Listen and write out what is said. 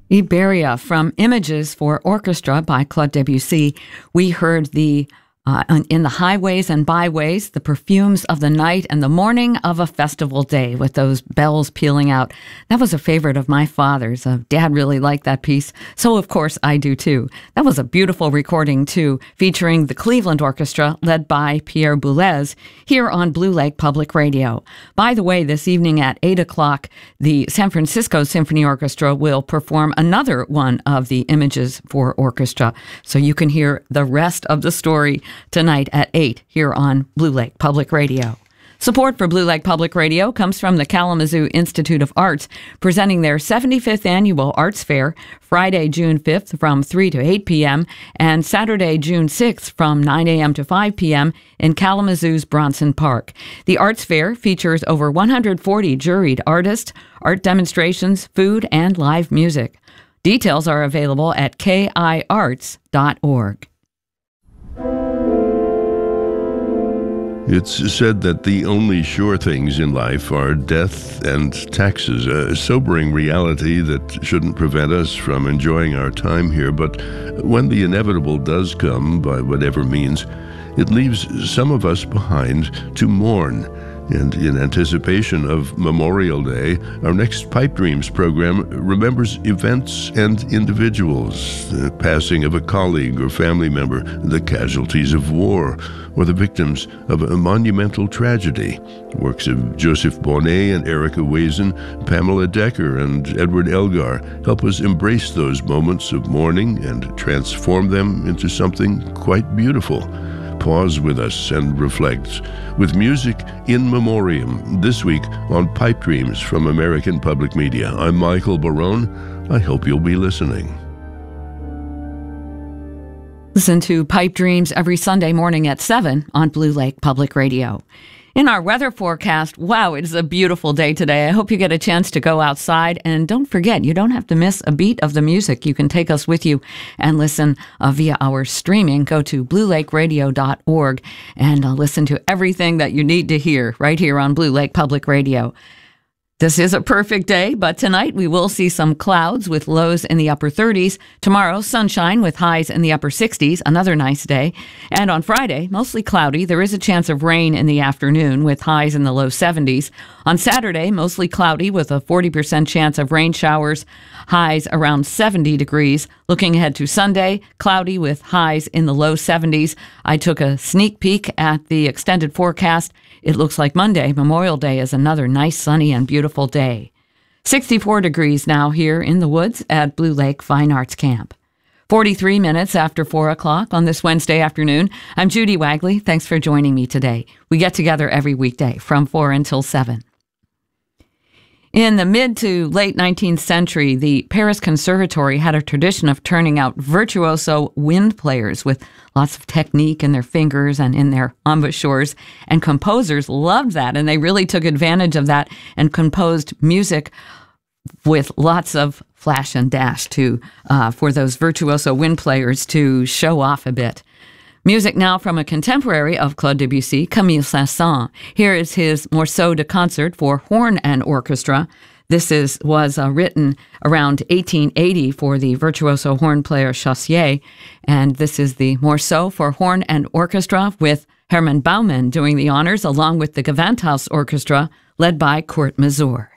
Iberia from Images for Orchestra by Claude Debussy. We heard in the highways and byways, the perfumes of the night and the morning of a festival day with those bells pealing out. That was a favorite of my father's. Dad really liked that piece, so of course I do too. That was a beautiful recording too, featuring the Cleveland Orchestra led by Pierre Boulez here on Blue Lake Public Radio. By the way, this evening at 8 o'clock, the San Francisco Symphony Orchestra will perform another one of the Images for Orchestra, so you can hear the rest of the story tonight at 8 here on Blue Lake Public Radio. Support for Blue Lake Public Radio comes from the Kalamazoo Institute of Arts, presenting their 75th Annual Arts Fair Friday, June 5th from 3 to 8 p.m. and Saturday, June 6th from 9 a.m. to 5 p.m. in Kalamazoo's Bronson Park. The Arts Fair features over 140 juried artists, art demonstrations, food, and live music. Details are available at kiarts.org. It's said that the only sure things in life are death and taxes, a sobering reality that shouldn't prevent us from enjoying our time here. But when the inevitable does come, by whatever means, it leaves some of us behind to mourn. And in anticipation of Memorial Day, our next Pipe Dreams program remembers events and individuals, the passing of a colleague or family member, the casualties of war, or the victims of a monumental tragedy. Works of Joseph Bonnet and Erica Wazen, Pamela Decker and Edward Elgar help us embrace those moments of mourning and transform them into something quite beautiful. Pause with us and reflect with music in memoriam this week on Pipe Dreams from American Public Media. I'm Michael Barone. I hope you'll be listening. Listen to Pipe Dreams every Sunday morning at 7 on Blue Lake Public Radio. In our weather forecast, wow, it is a beautiful day today. I hope you get a chance to go outside. And don't forget, you don't have to miss a beat of the music. You can take us with you and listen via our streaming. Go to bluelakeradio.org and listen to everything that you need to hear right here on Blue Lake Public Radio. This is a perfect day, but tonight we will see some clouds with lows in the upper 30s. Tomorrow, sunshine with highs in the upper 60s, another nice day. And on Friday, mostly cloudy. There is a chance of rain in the afternoon with highs in the low 70s. On Saturday, mostly cloudy with a 40% chance of rain showers, highs around 70 degrees. Looking ahead to Sunday, cloudy with highs in the low 70s. I took a sneak peek at the extended forecast. It looks like Monday, Memorial Day, is another nice, sunny, and beautiful day. 64 degrees now here in the woods at Blue Lake Fine Arts Camp. 43 minutes after 4 o'clock on this Wednesday afternoon. I'm Judy Wagley. Thanks for joining me today. We get together every weekday from 4 until 7. In the mid to late 19th century, the Paris Conservatory had a tradition of turning out virtuoso wind players with lots of technique in their fingers and in their embouchures, and composers loved that, and they really took advantage of that and composed music with lots of flash and dash for those virtuoso wind players to show off a bit. Music now from a contemporary of Claude Debussy, Camille Saint-Saëns. Here is his Morceau de Concert for horn and orchestra. This was written around 1880 for the virtuoso horn player Chaussier, and this is the Morceau for horn and orchestra with Hermann Baumann doing the honors along with the Gewandhaus Orchestra led by Kurt Masur.